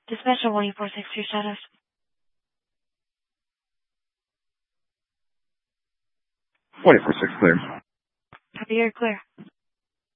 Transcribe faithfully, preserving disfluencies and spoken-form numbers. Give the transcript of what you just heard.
Dispatcher one four six two status. one four six clear. Copy, you're clear.